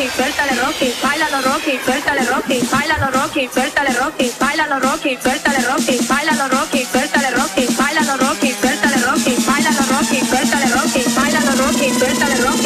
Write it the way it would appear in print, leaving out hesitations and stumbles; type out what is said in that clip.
suéltale Rocky, bailalo Rocky, suéltale Rocky, bailalo Rocky, suéltale Rocky, bailalo Rocky, suéltale Rocky, bailalo Rocky, suéltale Rocky.